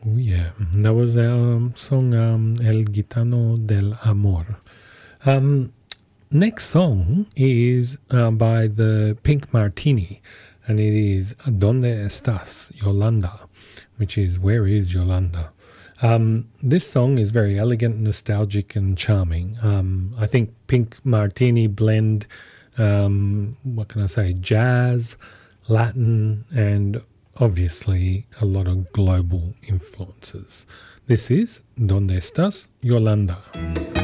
Oh yeah, that was our song El Gitano del Amor. Next song is by the Pink Martini, and it is Donde Estás, Yolanda, which is Where is Yolanda? This song is very elegant, nostalgic, and charming. I think Pink Martini blend, what can I say, jazz, Latin, and obviously a lot of global influences. This is Donde Estás, Yolanda.